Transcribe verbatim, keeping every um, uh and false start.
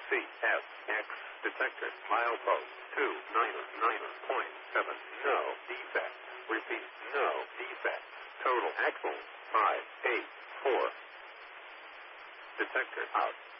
C F X detector. Milepost two nine nine point seven. No defect. Repeat. No defect. Total axle five eight four. Detector out.